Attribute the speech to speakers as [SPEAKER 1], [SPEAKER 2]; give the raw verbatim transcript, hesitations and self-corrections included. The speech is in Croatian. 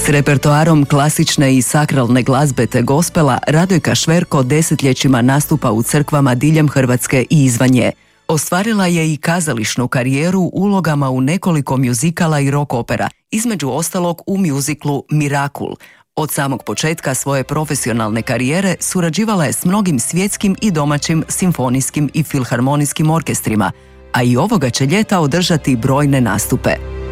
[SPEAKER 1] S repertoarom klasične i sakralne glazbe te gospela, Radojka Šverko desetljećima nastupa u crkvama diljem Hrvatske i izvan nje. Ostvarila je i kazališnu karijeru ulogama u nekoliko mjuzikala i rock opera, između ostalog u mjuziklu Mirakul. Od samog početka svoje profesionalne karijere surađivala je s mnogim svjetskim i domaćim simfonijskim i filharmonijskim orkestrima, a i ovoga će ljeta održati brojne nastupe.